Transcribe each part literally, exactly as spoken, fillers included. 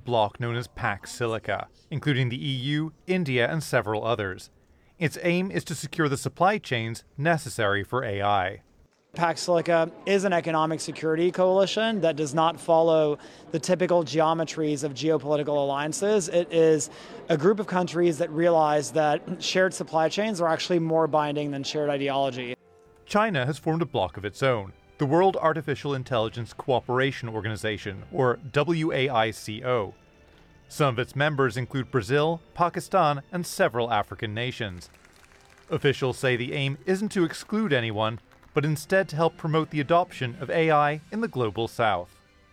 bloc known as Pax Silica, including the E U, India, and several others. Its aim is to secure the supply chains necessary for A I. Pax Silica is an economic security coalition that does not follow the typical geometries of geopolitical alliances. It is a group of countries that realize that shared supply chains are actually more binding than shared ideology. China has formed a bloc of its own, the World Artificial Intelligence Cooperation Organization, or W A I C O. Some of its members include Brazil, Pakistan, and several African nations. Officials say the aim isn't to exclude anyone, but instead to help promote the adoption of A I in the global south.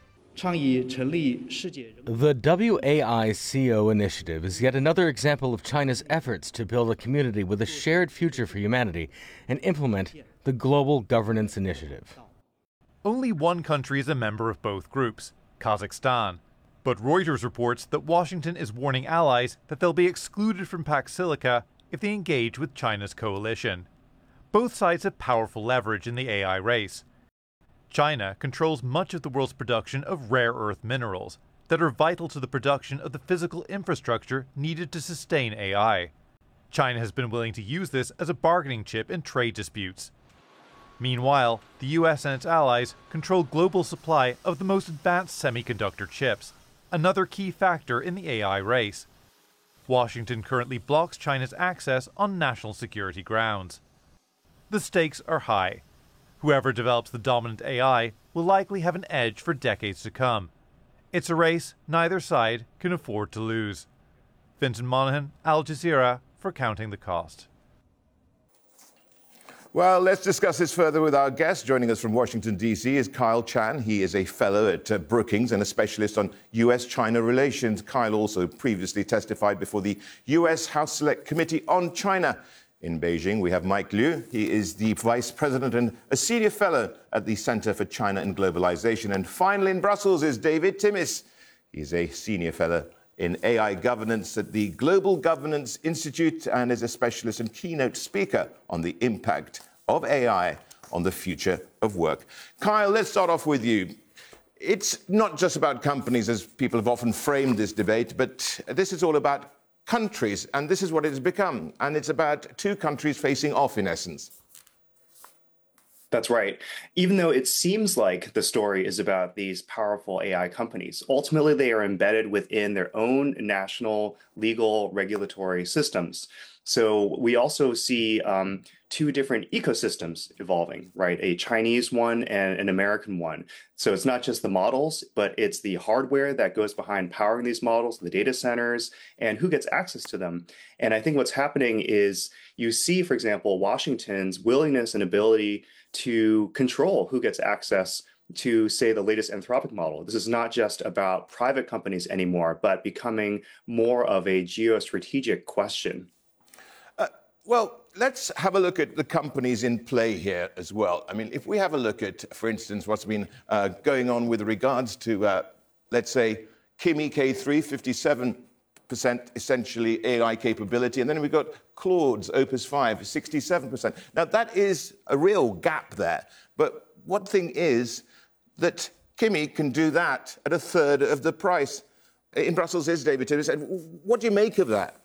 The W A I C O initiative is yet another example of China's efforts to build a community with a shared future for humanity and implement the Global Governance Initiative. Only one country is a member of both groups, Kazakhstan. But Reuters reports that Washington is warning allies that they'll be excluded from Pax Silica if they engage with China's coalition. Both sides have powerful leverage in the A I race. China controls much of the world's production of rare earth minerals that are vital to the production of the physical infrastructure needed to sustain A I. China has been willing to use this as a bargaining chip in trade disputes. Meanwhile, the U S and its allies control global supply of the most advanced semiconductor chips, another key factor in the A I race. Washington currently blocks China's access on national security grounds. The stakes are high. Whoever develops the dominant A I will likely have an edge for decades to come. It's a race neither side can afford to lose. Fintan Monahan, Al Jazeera, for Counting the Cost. Well, let's discuss this further with our guest. Joining us from Washington, D C is Kyle Chan. He is a fellow at uh, Brookings and a specialist on U S China relations. Kyle also previously testified before the U S House Select Committee on China. In Beijing, we have Mike Liu. He is the vice president and a senior fellow at the Center for China and Globalization. And finally, in Brussels is David Timmis. He's a senior fellow in A I governance at the Global Governance Institute and is a specialist and keynote speaker on the impact of A I on the future of work. Kyle, let's start off with you. It's not just about companies, as people have often framed this debate, but this is all about countries, and this is what it has become. And it's about two countries facing off, in essence. That's right. Even though it seems like the story is about these powerful A I companies, ultimately they are embedded within their own national legal regulatory systems. So we also see um, two different ecosystems evolving, right? A Chinese one and an American one. So it's not just the models, but it's the hardware that goes behind powering these models, the data centers, and who gets access to them. And I think what's happening is you see, for example, Washington's willingness and ability to control who gets access to, say, the latest Anthropic model. This is not just about private companies anymore, but becoming more of a geostrategic question. Uh, well, let's have a look at the companies in play here as well. I mean, if we have a look at, for instance, what's been uh, going on with regards to, uh, let's say, Kimi K three, fifty-seven percent essentially A I capability, and then we've got Claude's Opus five, sixty-seven percent. Now, that is a real gap there. But one thing is that Kimi can do that at a third of the price. In Brussels is David Timmis. What do you make of that?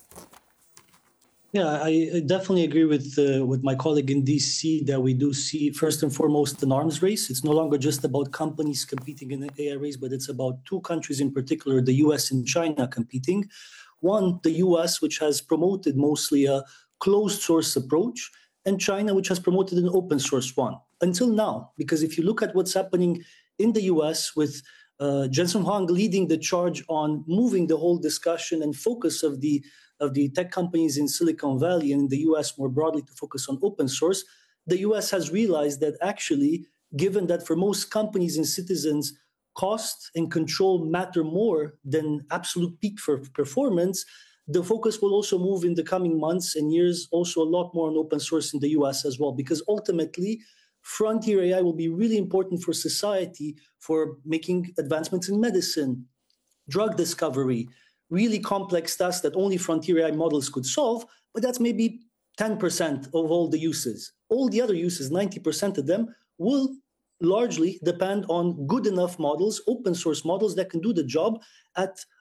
Yeah, I definitely agree with uh, with my colleague in D C that we do see, first and foremost, an arms race. It's no longer just about companies competing in the A I race, but it's about two countries in particular, the U S and China, competing. One, the U S, which has promoted mostly a closed source approach, and China, which has promoted an open source one, until now. Because if you look at what's happening in the U S with uh, Jensen Huang leading the charge on moving the whole discussion and focus of the of the tech companies in Silicon Valley and in the U S more broadly to focus on open source, the U S has realized that actually, given that for most companies and citizens, cost and control matter more than absolute peak for performance, the focus will also move in the coming months and years also a lot more on open source in the U S as well, because ultimately, frontier A I will be really important for society for making advancements in medicine, drug discovery, really complex tasks that only frontier A I models could solve, but that's maybe ten percent of all the uses. All the other uses, ninety percent of them, will largely depend on good enough models, open source models that can do the job at